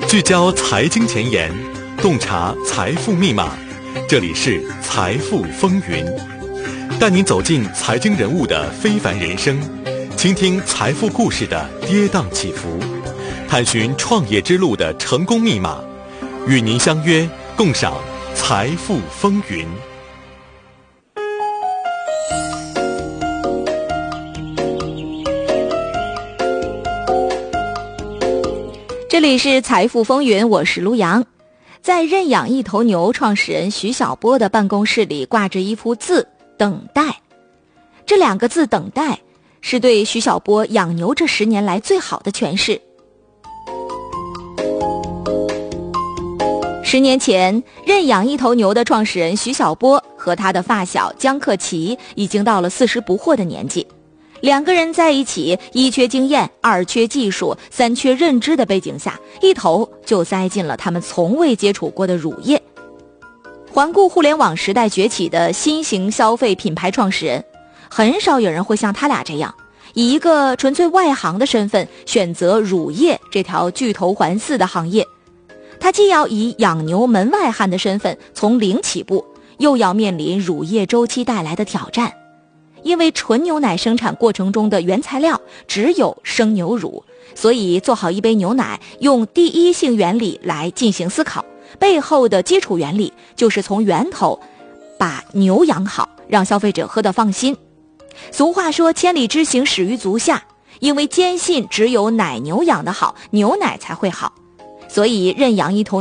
聚焦财经前沿，洞察财富密码。这里是财富风云，带您走进财经人物的非凡人生，倾听财富故事的跌宕起伏，探寻创业之路的成功密码。与您相约共赏财富风云。 这里是财富风云，我是卢阳。在认养一头牛创始人徐小波的办公室里挂着一幅字，等待。这两个字等待是对徐小波养牛这10年来最好的诠释。10年前，认养一头牛的创始人徐小波和他的发小江克奇已经到了40不惑的年纪。两个人在一起，一缺经验，二缺技术，三缺认知的背景下，一头就栽进了他们从未接触过的乳业。环顾互联网时代崛起的新型消费品牌创始人，很少有人会像他俩这样，以一个纯粹外行的身份选择乳业这条巨头环伺的行业。他既要以养牛门外汉的身份从零起步，又要面临乳业周期带来的挑战。因为纯牛奶生产过程中的原材料只有生牛乳，所以做好一杯牛奶用第一性原理来进行思考，背后的基础原理就是从源头把牛养好，让消费者喝得放心。俗话说千里之行始于足下，因为坚信只有奶牛养得好，牛奶才会好，所以认养一头